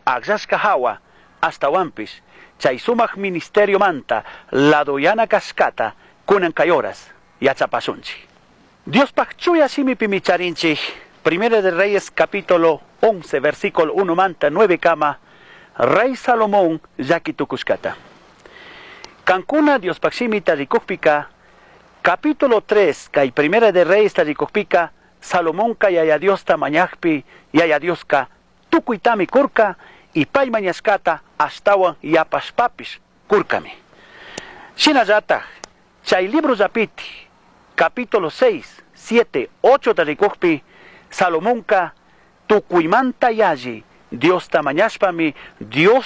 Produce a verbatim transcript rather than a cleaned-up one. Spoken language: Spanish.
Agzashka hawa, hasta wampis, chay sumak ministerio manta, la doyana cascata, kunan kayoras, yachapasunchi. Dios pachchuya simi pimicharinchi, Primera de Reyes capítulo once, versículo uno manta, nueve kama, Rey Salomón yakitukuskata. Cancuna Dios pachimi tarikukpika, capítulo tres, kay Primera de Reyes tarikukpika, Salomón ka yaya Dios tamañakpi, yaya Dios ka tukuitami kurka, y pay mañaskata astawan yapaspapis kurkami. Shinayata, chay libro zapiti, capítulo seis, siete, ocho tarikukpi, Salomón ka tukuimanta yaji, Dios tamañaspami, Dios